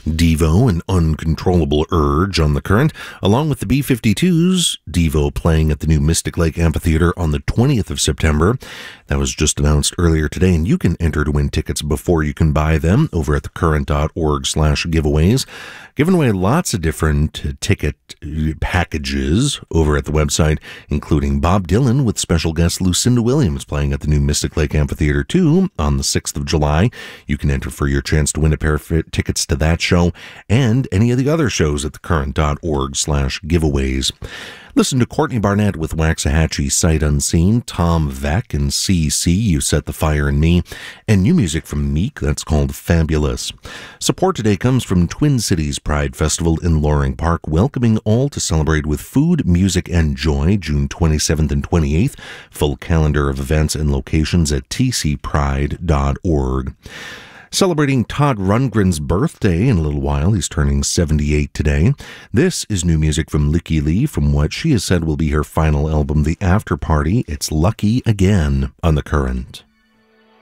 Devo and Uncontrollable Urge on the Current, along with the B-52s. Devo playing at the new Mystic Lake Amphitheater on the 20th of September. That was just announced earlier today, and you can enter to win tickets before you can buy them over at thecurrent.org/giveaways. Giving away lots of different ticket packages over at the website, including Bob Dylan with special guest Lucinda Williams playing at the new Mystic Lake Amphitheater 2 on the 6th of July. You can enter for your chance to win a pair of tickets to that show and any of the other shows at thecurrent.org/giveaways. Listen to Courtney Barnett with Waxahachie, Sight Unseen, Tom Veck and CC, You Set the Fire in Me, and new music from Meek that's called Fabulous. Support today comes from Twin Cities Pride Festival in Loring Park, welcoming all to celebrate with food, music, and joy, June 27th and 28th. Full calendar of events and locations at tcpride.org. Celebrating Todd Rundgren's birthday in a little while. He's turning 78 today. This is new music from Lykke Li from what she has said will be her final album, The After Party. It's Lucky Again on The Current.